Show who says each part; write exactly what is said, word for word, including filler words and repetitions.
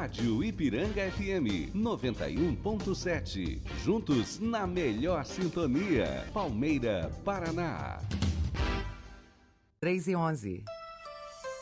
Speaker 1: Rádio Ipiranga F M noventa e um ponto sete. Juntos na melhor sintonia. Palmeira, Paraná.
Speaker 2: três e onze.